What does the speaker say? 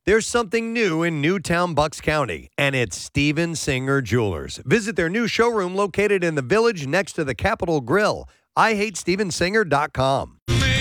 There's something new in Newtown, Bucks County, and it's Steven Singer Jewelers. Visit their new showroom located in the Village next to the Capitol Grill. IHateStevenSinger.com.